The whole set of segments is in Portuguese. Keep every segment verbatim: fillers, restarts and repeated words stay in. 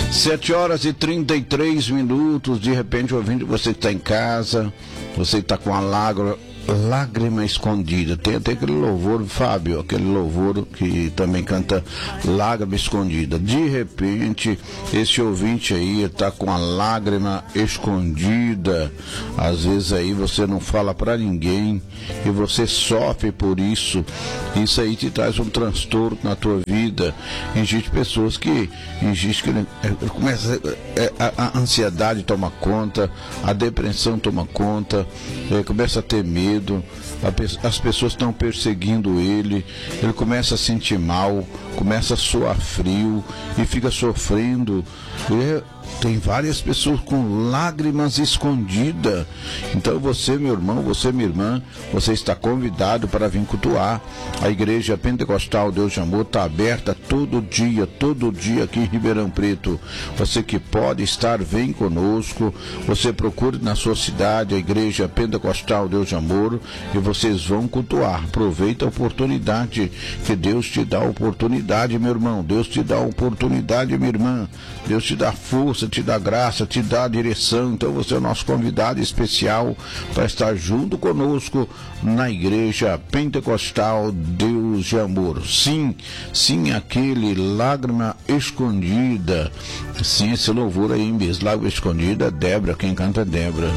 Sete horas e trinta e três minutos. De repente, ouvindo, você está em casa, você está com a lágrima, lágrima escondida. Tem até aquele louvor, Fábio, aquele louvor que também canta lágrima escondida. De repente, esse ouvinte aí está com a lágrima escondida. Às vezes aí você não fala para ninguém e você sofre por isso. Isso aí te traz um transtorno na tua vida. Existe pessoas que existe que é, começa é, a, a ansiedade toma conta, a depressão toma conta, é, começa a ter medo, a, as pessoas estão perseguindo ele, ele começa a sentir mal, começa a suar frio e fica sofrendo. É, tem várias pessoas com lágrimas escondidas. Então você, meu irmão, você, minha irmã, você está convidado para vir cultuar. A Igreja Pentecostal Deus de Amor está aberta todo dia, todo dia aqui em Ribeirão Preto. Você que pode estar, vem conosco. Você procure na sua cidade a Igreja Pentecostal Deus de Amor e vocês vão cultuar. Aproveita a oportunidade, que Deus te dá a oportunidade, meu irmão. Deus te dá a oportunidade, minha irmã. Deus te dá força, te dá graça, te dá direção. Então você é o nosso convidado especial para estar junto conosco na Igreja Pentecostal Deus de Amor. Sim, sim, aquele lágrima escondida. Sim, esse louvor aí mesmo, lágrima escondida. Débora, quem canta é Débora.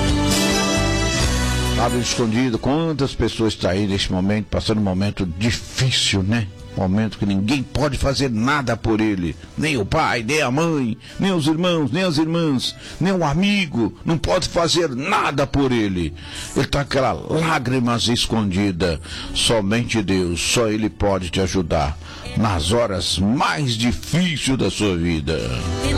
Lágrima escondida. Quantas pessoas estão aí neste momento passando um momento difícil, né? Momento que ninguém pode fazer nada por ele, nem o pai, nem a mãe, nem os irmãos, nem as irmãs, nem o amigo, não pode fazer nada por ele. Ele está com aquela lágrimas escondida. Somente Deus, só Ele pode te ajudar nas horas mais difíceis da sua vida.